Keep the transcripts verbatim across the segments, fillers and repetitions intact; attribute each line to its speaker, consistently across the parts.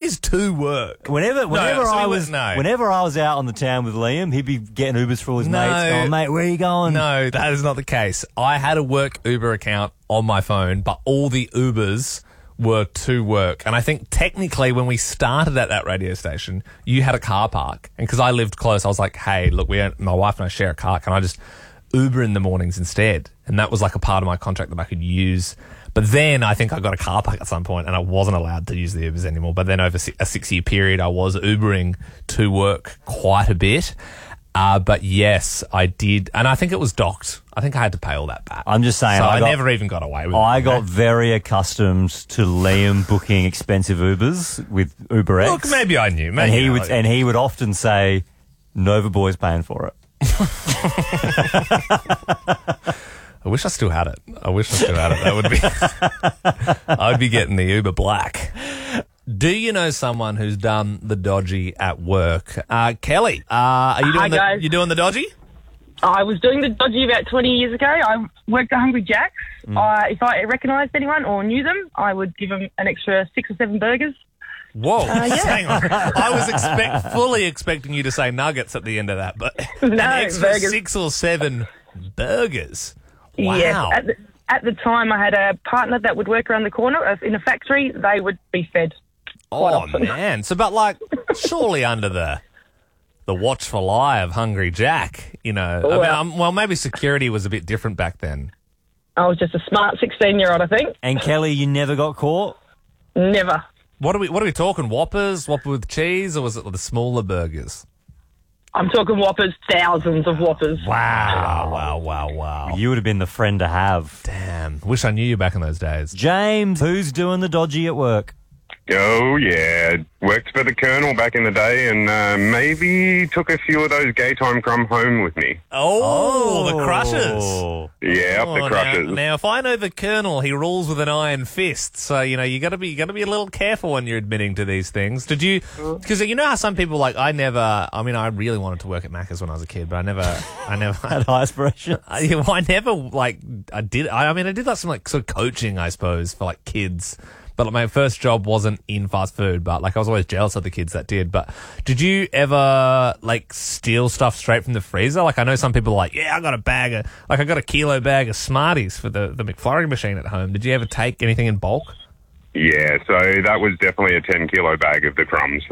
Speaker 1: is to work?
Speaker 2: Whenever, whenever
Speaker 1: so
Speaker 2: I
Speaker 1: we
Speaker 2: was,
Speaker 1: went- no.
Speaker 2: whenever I was out on the town with Liam, he'd be getting Ubers for all his
Speaker 1: No.
Speaker 2: mates. Going, mate, where are you going?
Speaker 1: No, that is not the case. I had a work Uber account on my phone, but all the Ubers were to work. And I think technically when we started at that radio station, you had a car park. And because I lived close, I was like, hey, look, we my wife and I share a car. Can I just Uber in the mornings instead? And that was like a part of my contract that I could use. But then I think I got a car park at some point and I wasn't allowed to use the Ubers anymore. But then over a six-year period, I was Ubering to work quite a bit. Uh, but yes, I did. And I think it was docked. I think I had to pay all that back.
Speaker 2: I'm just saying.
Speaker 1: So
Speaker 2: I,
Speaker 1: I,
Speaker 2: got,
Speaker 1: never even got away with it.
Speaker 2: I got very accustomed to Liam booking expensive Ubers with UberX.
Speaker 1: Look, maybe I knew. Maybe
Speaker 2: and he
Speaker 1: I
Speaker 2: would, and he would often say, Nova Boy's paying for it.
Speaker 1: I wish I still had it. I wish I still had it. That would be. I'd be getting the Uber Black. Do you know someone who's done the dodgy at work? Uh, Kelly, uh, are you doing
Speaker 3: Hi,
Speaker 1: the?
Speaker 3: guys.
Speaker 1: You doing the dodgy?
Speaker 3: I was doing the dodgy about twenty years ago. I worked at Hungry Jack's.
Speaker 1: Mm.
Speaker 3: Uh, if I recognised anyone or knew them, I would give them an extra six or seven burgers.
Speaker 1: Whoa,
Speaker 3: Uh, yeah.
Speaker 1: hang on. I was expect, fully expecting you to say nuggets at the end of that, but
Speaker 3: No,
Speaker 1: an extra
Speaker 3: burgers.
Speaker 1: six or seven burgers. Wow.
Speaker 3: Yes. At the, at the time, I had a partner that would work around the corner uh, in a factory. They would be fed. quite
Speaker 1: Oh
Speaker 3: often.
Speaker 1: man! So, but like, surely under the the watchful eye of Hungry Jack, you know. I mean,
Speaker 3: Well-
Speaker 1: um, well, maybe security was a bit different back then.
Speaker 3: I was just a smart sixteen-year-old, I think.
Speaker 2: And Kelly, you never got caught?
Speaker 3: Never.
Speaker 1: What are we? What are we talking? Whoppers, Whopper with cheese, or was it the smaller burgers?
Speaker 3: I'm talking Whoppers, thousands of Whoppers.
Speaker 1: Wow! Wow! Wow! Wow!
Speaker 2: You would have been the friend to have.
Speaker 1: Damn! Wish I knew you back in those days.
Speaker 2: James, who's doing the dodgy at work?
Speaker 4: Oh, yeah. Worked for the Colonel back in the day and uh, maybe took a few of those gay time crumb home with me.
Speaker 1: Oh, the Crushers.
Speaker 4: Yeah,
Speaker 1: Oh,
Speaker 4: the
Speaker 1: now,
Speaker 4: Crushers.
Speaker 1: now, if I know the Colonel, he rules with an iron fist. So you know you got to be you got to be a little careful when you're admitting to these things. Did you? Because you know how some people like I never. I mean, I really wanted to work at Macca's when I was a kid, but I never. I never.
Speaker 2: Had high aspirations.
Speaker 1: I, I never like I did. I, I mean, I did like some like sort of coaching, I suppose, for like kids. But like, my first job wasn't in fast food, but like I was always jealous of the kids that did. But did you ever like steal stuff straight from the freezer? Like I know some people are like, yeah, I got a bag of like I got a kilo bag of Smarties for the the McFlurry machine at home. Did you ever take anything in bulk?
Speaker 4: Yeah, so that was definitely a ten kilo bag of the crumbs.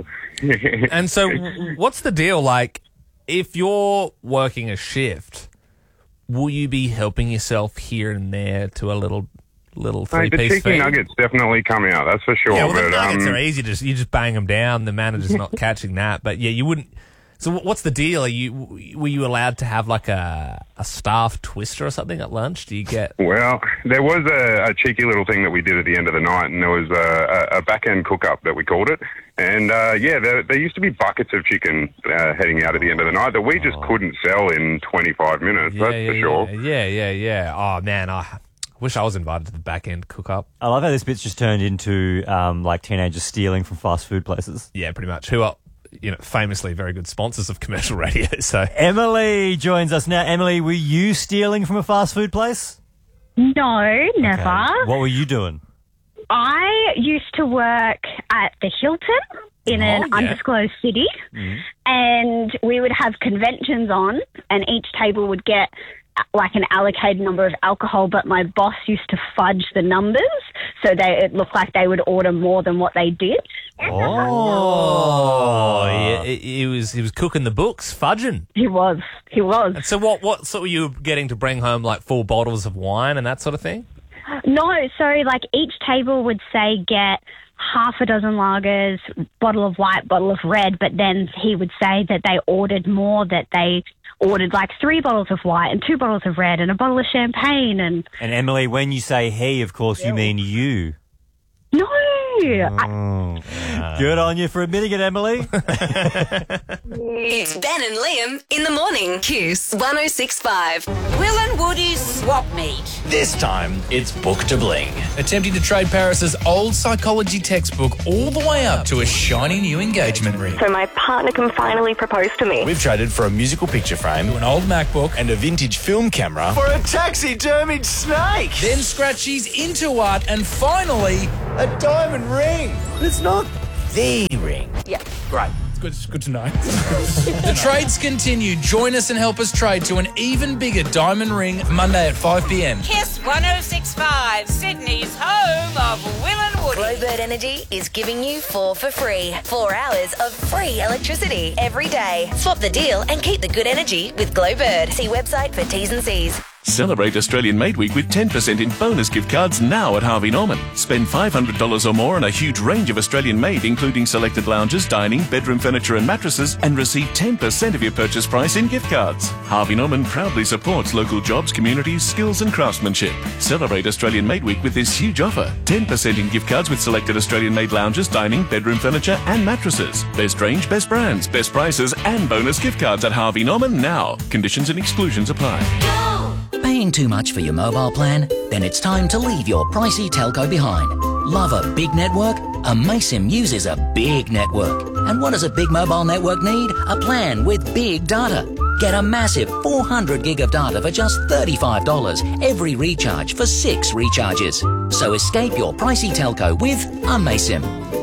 Speaker 1: And so, w- what's the deal? Like, if you're working a shift, will you be helping yourself here and there to a little, little
Speaker 4: Hey, the
Speaker 1: three-piece
Speaker 4: cheeky
Speaker 1: feed?
Speaker 4: nuggets definitely come out, that's for sure.
Speaker 1: Yeah, well, the
Speaker 4: but,
Speaker 1: nuggets
Speaker 4: um,
Speaker 1: are easy. Just you just bang them down. The manager's not catching that. But yeah, you wouldn't. So wh- what's the deal? Are you were you allowed to have like a a staff twister or something at lunch? Do you get?
Speaker 4: Well, there was a, a cheeky little thing that we did at the end of the night, and there was a, a, a back-end cook-up that we called it. And, uh, yeah, there, there used to be buckets of chicken uh, heading out at the end of the night that we just couldn't sell in twenty-five minutes,
Speaker 1: Yeah,
Speaker 4: that's
Speaker 1: yeah,
Speaker 4: for sure.
Speaker 1: yeah, yeah, yeah, yeah. Oh man, I wish I was invited to the back end cook up.
Speaker 2: I love how this bit's just turned into um, like teenagers stealing from fast food places.
Speaker 1: Yeah, pretty much. Who are you know famously very good sponsors of commercial radio. So
Speaker 2: Emily joins us now. Emily, were you stealing from a fast food place?
Speaker 5: No, never.
Speaker 2: Okay. What were you doing?
Speaker 5: I used to work at the Hilton in an
Speaker 1: Oh, yeah.
Speaker 5: undisclosed city,
Speaker 2: Mm-hmm.
Speaker 5: and we would have conventions on, and each table would get uh, like an allocated number of alcohol, but my boss used to fudge the numbers so they it looked like they would order more than what they did.
Speaker 1: oh, yeah, he, he was he was cooking the books, fudging.
Speaker 5: He was. He was.
Speaker 1: And so what what sort were you getting to bring home like four bottles of wine and that sort of thing?
Speaker 5: No, so like each table would say get half a dozen lagers, bottle of white, bottle of red, but then he would say that they ordered more, that they ordered like three bottles of white and two bottles of red and a bottle of champagne and...
Speaker 2: And Emily, when you say he, of course, you mean you.
Speaker 5: No! I,
Speaker 2: Oh. Good on you for admitting it, Emily.
Speaker 6: It's Ben and Liam in the morning. Kiss one oh six point five.
Speaker 7: Will and Woody's swap meet.
Speaker 8: This time, it's Book to Bling.
Speaker 9: Attempting to trade Paris's old psychology textbook all the way up to a shiny new engagement ring.
Speaker 10: So my partner can finally propose to me.
Speaker 8: We've traded for a musical picture frame,
Speaker 9: An old MacBook.
Speaker 8: and a vintage film camera for a taxidermied snake.
Speaker 9: Then Scratchy's into art and finally...
Speaker 8: A diamond ring. But it's not them. Great.
Speaker 9: It's good, it's good to know. The trades continue. Join us and help us trade to an even bigger diamond ring Monday at five p.m.
Speaker 7: Kiss one oh six point five, Sydney's home of Will and Woody.
Speaker 6: Glowbird Energy is giving you four for free. Four hours of free electricity every day. Swap the deal and keep the good energy with Glowbird. See website for T's and C's.
Speaker 11: Celebrate Australian Made Week with ten percent in bonus gift cards now at Harvey Norman. Spend five hundred dollars or more on a huge range of Australian made, including selected lounges, dining, bedroom furniture and mattresses, and receive ten percent of your purchase price in gift cards. Harvey Norman proudly supports local jobs, communities, skills and craftsmanship. Celebrate Australian Made Week with this huge offer. ten percent in gift cards with selected Australian made lounges, dining, bedroom furniture and mattresses. Best range, best brands, best prices and bonus gift cards at Harvey Norman now. Conditions and exclusions apply.
Speaker 12: Paying too much for your mobile plan? Then it's time to leave your pricey telco behind. Love a big network? Amaysim uses a big network. And what does a big mobile network need? A plan with big data. Get a massive four hundred gig of data for just thirty-five dollars every recharge for six recharges. So escape your pricey telco with Amaysim.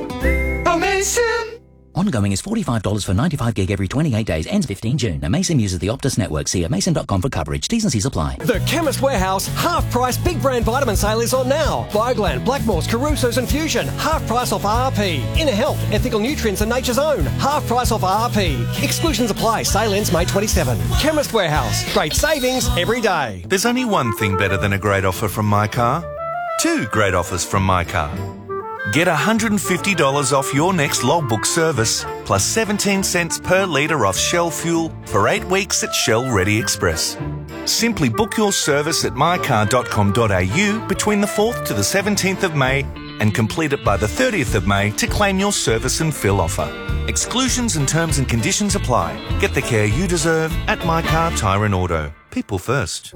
Speaker 8: Amaysim!
Speaker 12: Ongoing is forty-five dollars for ninety-five gig every twenty-eight days, ends fifteenth June. Amaysim uses the Optus network. See amaysim dot com for coverage. T's and C's apply.
Speaker 13: The Chemist Warehouse half-price big brand vitamin sale is on now. Bioglane, Blackmores, Caruso's and Fusion. Half price off R R P. Inner Health, Ethical Nutrients and Nature's Own. Half price off R R P. Exclusions apply. Sale ends May twenty-seventh. Chemist Warehouse. Great savings every day.
Speaker 14: There's only one thing better than a great offer from My Car. Two great offers from My Car. Get one hundred fifty dollars off your next logbook service, plus seventeen cents per litre off Shell fuel for eight weeks at Shell Ready Express. Simply book your service at my car dot com dot a u between the fourth to the seventeenth of May and complete it by the thirtieth of May to claim your service and fill offer. Exclusions and terms and conditions apply. Get the care you deserve at My Car Tyre and Auto. People first.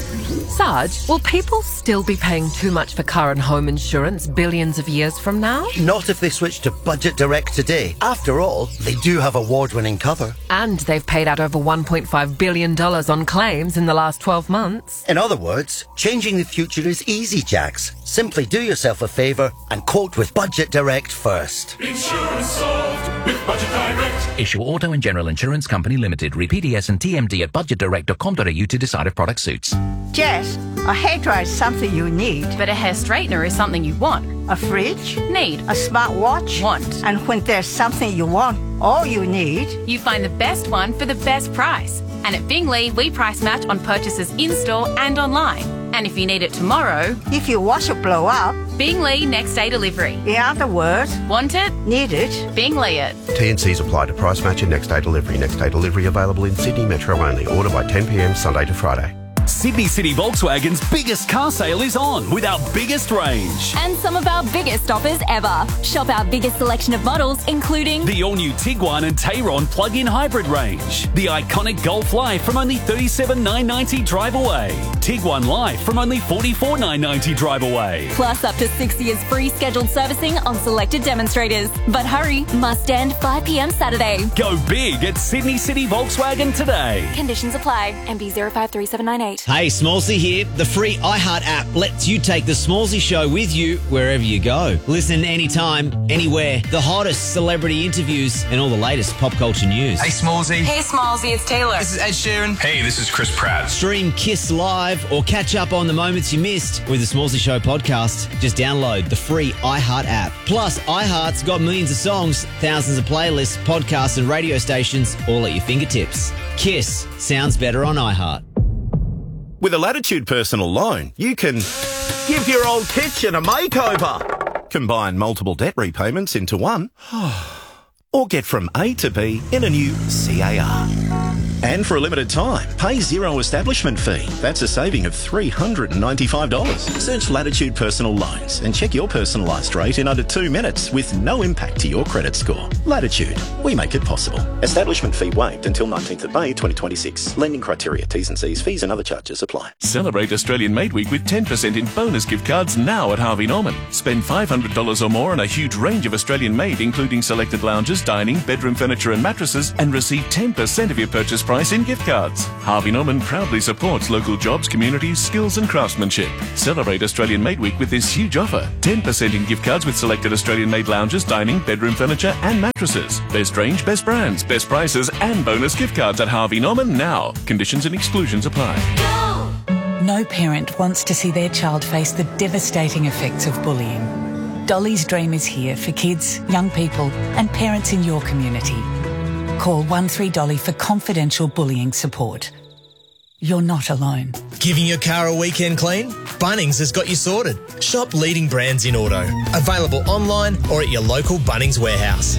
Speaker 15: Sarge, will people still be paying too much for car and home insurance billions of years from now?
Speaker 16: Not if they switch to Budget Direct today. After all, they do have award-winning cover.
Speaker 15: And they've paid out over one point five billion dollars on claims in the last twelve months.
Speaker 16: In other words, changing the future is easy, Jax. Simply do yourself a favour and quote with Budget Direct first.
Speaker 17: Insurance solved with Budget Direct.
Speaker 12: Issue Auto and General Insurance Company Limited. Read P D S and T M D at budget direct dot com dot a u to decide if product suits.
Speaker 18: Jess, a hairdryer is something you need.
Speaker 19: But a hair straightener is something you want.
Speaker 18: A fridge?
Speaker 19: Need.
Speaker 18: A smartwatch?
Speaker 19: Want.
Speaker 18: And when there's something you want, all you need...
Speaker 19: You find the best one for the best price. And at Bingley, we price match on purchases in-store and online. And if you need it tomorrow...
Speaker 18: If your washer blow up...
Speaker 19: Bingley next day delivery.
Speaker 18: In other words...
Speaker 19: Want it?
Speaker 18: Need it?
Speaker 19: Bingley it.
Speaker 20: T and C's apply to price match and next day delivery. Next day delivery available in Sydney Metro only. Order by ten p m Sunday to Friday.
Speaker 21: Sydney City Volkswagen's biggest car sale is on with our biggest range.
Speaker 22: And some of our biggest offers ever. Shop our biggest selection of models, including
Speaker 21: the all-new Tiguan and Tayron plug-in hybrid range. The iconic Golf Life from only thirty-seven thousand nine hundred ninety dollars drive away. Tiguan Life from only forty-four thousand nine hundred ninety dollars drive away.
Speaker 22: Plus up to six years free scheduled servicing on selected demonstrators. But hurry, must end five p m Saturday.
Speaker 21: Go big at Sydney City Volkswagen today.
Speaker 22: Conditions apply. M B zero five three seven nine eight.
Speaker 23: Hey, Smallsy here. The free iHeart app lets you take the Smallsy show with you wherever you go. Listen anytime, anywhere. The hottest celebrity interviews and all the latest pop culture news.
Speaker 24: Hey, Smallsy.
Speaker 22: Hey, Smallsy, it's Taylor.
Speaker 24: This is Ed Sheeran. Hey, this is Chris Pratt.
Speaker 23: Stream Kiss Live or catch up on the moments you missed with the Smallsy Show podcast. Just download the free iHeart app. Plus, iHeart's got millions of songs, thousands of playlists, podcasts and radio stations all at your fingertips. Kiss sounds better on iHeart.
Speaker 25: With a Latitude personal loan, you can give your old kitchen a makeover, combine multiple debt repayments into one, or get from A to B in a new C A R.
Speaker 26: And for a limited time, pay zero establishment fee. That's a saving of three hundred ninety-five dollars. Search Latitude Personal Loans and check your personalised rate in under two minutes with no impact to your credit score. Latitude, we make it possible. Establishment fee waived until nineteenth of May twenty twenty-six. Lending criteria, T's and C's, fees and other charges apply.
Speaker 11: Celebrate Australian Made Week with ten percent in bonus gift cards now at Harvey Norman. Spend five hundred dollars or more on a huge range of Australian made, including selected lounges, dining, bedroom furniture and mattresses, and receive ten percent of your purchase price price in gift cards. Harvey Norman proudly supports local jobs, communities, skills and craftsmanship. Celebrate Australian Made Week with this huge offer. ten percent in gift cards with selected Australian made lounges, dining, bedroom furniture and mattresses. Best range, best brands, best prices and bonus gift cards at Harvey Norman now. Conditions and exclusions apply.
Speaker 1: No parent wants to see their child face the devastating effects of bullying. Dolly's Dream is here for kids, young people and parents in your community. Call one three Dolly for confidential bullying support. You're not alone.
Speaker 2: Giving your car a weekend clean? Bunnings has got you sorted. Shop leading brands in auto. Available online or at your local Bunnings warehouse.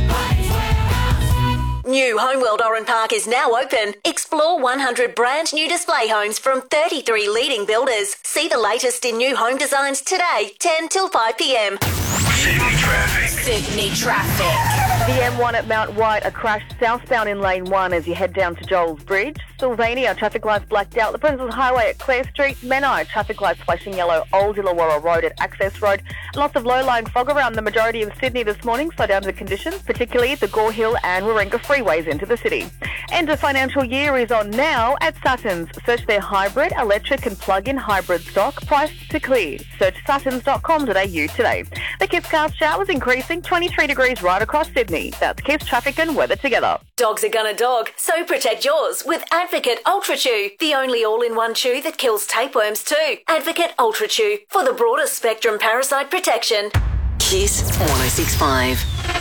Speaker 6: New Homeworld Oran Park is now open. Explore one hundred brand new display homes from thirty-three leading builders. See the latest in new home designs today, ten till five p m.
Speaker 17: Sydney traffic.
Speaker 6: Sydney traffic.
Speaker 3: The M one at Mount White, a crash southbound in lane one as you head down to Joel's Bridge. Sylvania, traffic lights blacked out. The Princes Highway at Clare Street. Menai, traffic lights flashing yellow. Old Illawarra Road at Access Road. Lots of low-lying fog around the majority of Sydney this morning. Slow down to the conditions, particularly the Gore Hill and Warringah freeways into the city. End of financial year is on now at Suttons. Search their hybrid, electric and plug-in hybrid stock, priced to clear. Search suttons dot com dot a u today. The Kiss Cast showers increasing twenty-three degrees right across Sydney. That's Kiss traffic and weather together.
Speaker 6: Dogs are gonna dog, so protect yours with Advocate Ultra Chew, the only all-in-one chew that kills tapeworms too. Advocate Ultra Chew for the broadest spectrum parasite protection. Kiss one oh six point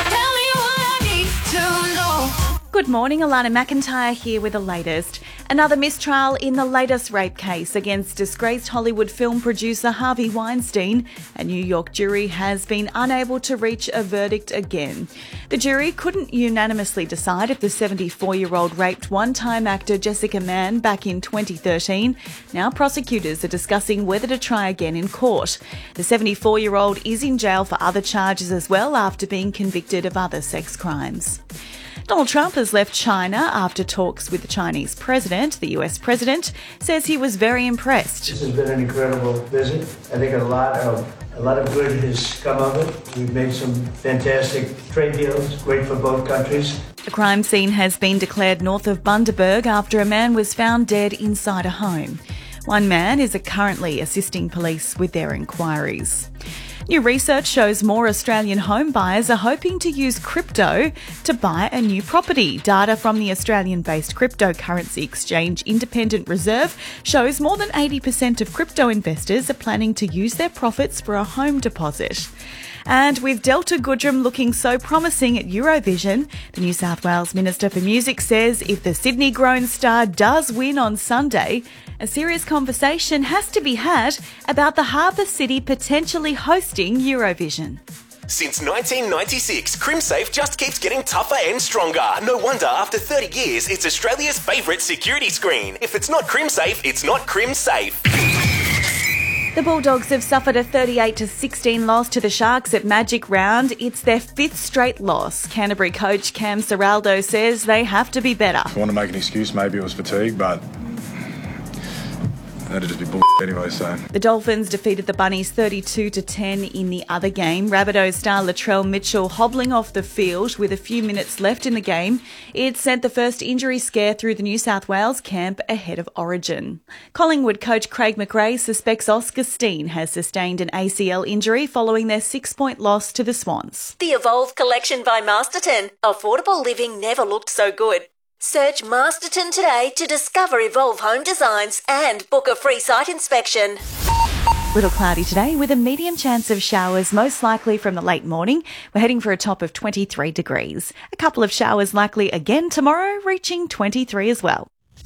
Speaker 6: five.
Speaker 4: Good morning, Alana McIntyre here with the latest. Another mistrial in the latest rape case against disgraced Hollywood film producer Harvey Weinstein. A New York jury has been unable to reach a verdict again. The jury couldn't unanimously decide if the seventy-four-year-old raped one-time actor Jessica Mann back in twenty thirteen. Now prosecutors are discussing whether to try again in court. The seventy-four-year-old is in jail for other charges as well after being convicted of other sex crimes. Donald Trump has left China after talks with the Chinese president. The U S president says he was very impressed.
Speaker 5: This has been an incredible visit. I think a lot of a lot of good has come of it. We've made some fantastic trade deals, great for both countries.
Speaker 4: A crime scene has been declared north of Bundaberg after a man was found dead inside a home. One man is currently assisting police with their inquiries. New research shows more Australian home buyers are hoping to use crypto to buy a new property. Data from the Australian-based cryptocurrency exchange Independent Reserve shows more than eighty percent of crypto investors are planning to use their profits for a home deposit. And with Delta Goodrem looking so promising at Eurovision, the New South Wales Minister for Music says if the Sydney-grown star does win on Sunday, a serious conversation has to be had about the harbour city potentially hosting Eurovision.
Speaker 10: Since nineteen ninety-six, CrimSafe just keeps getting tougher and stronger. No wonder after thirty years, it's Australia's favourite security screen. If it's not CrimSafe, it's not CrimSafe.
Speaker 4: The Bulldogs have suffered a thirty-eight to sixteen loss to the Sharks at Magic Round. It's their fifth straight loss. Canterbury coach Cam Serraldo says they have to be better.
Speaker 27: If I want to make an excuse, maybe it was fatigue, but that'd just be bull anyway, so.
Speaker 4: The Dolphins defeated the Bunnies thirty-two to ten in the other game. Rabbitohs star Latrell Mitchell hobbling off the field with a few minutes left in the game. It sent the first injury scare through the New South Wales camp ahead of Origin. Collingwood coach Craig McRae suspects Oscar Steen has sustained an A C L injury following their six-point loss to the Swans.
Speaker 6: The Evolve collection by Masterton. Affordable living never looked so good. Search Masterton today to discover Evolve home designs and book a free site inspection.
Speaker 4: Little cloudy today with a medium chance of showers, most likely from the late morning. We're heading for a top of twenty-three degrees. A couple of showers likely again tomorrow, reaching twenty-three as well.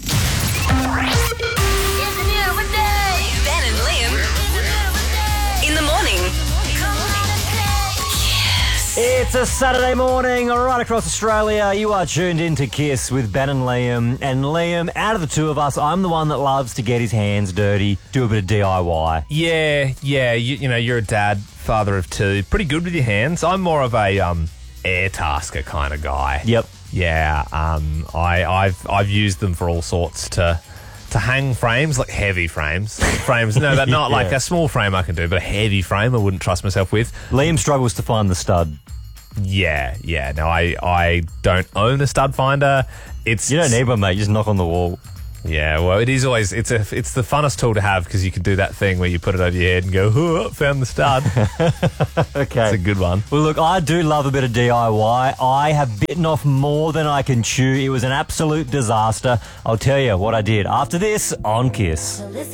Speaker 28: It's a Saturday morning right across Australia. You are tuned in to Kiss with Ben and Liam. And Liam, out of the two of us, I'm the one that loves to get his hands dirty, do a bit of D I Y.
Speaker 29: Yeah, yeah. You, you know, you're a dad, father of two. Pretty good with your hands. I'm more of a um, air tasker kind of guy.
Speaker 28: Yep.
Speaker 29: Yeah. Um, I, I've I've used them for all sorts to to hang frames, like heavy frames. Frames, no, but not yeah. like a small frame I can do, but a heavy frame I wouldn't trust myself with.
Speaker 28: Liam struggles to find the stud.
Speaker 29: Yeah, yeah. No, I, I don't own a stud finder. It's
Speaker 28: You don't need one, mate. You just knock on the wall.
Speaker 29: Yeah, well, it is always it's a it's the funnest tool to have because you can do that thing where you put it over your head and go, oh, found the stud.
Speaker 28: Okay.
Speaker 29: It's a good one.
Speaker 28: Well, look, I do love a bit of D I Y. I have bitten off more than I can chew. It was an absolute disaster. I'll tell you what I did after this on Kiss.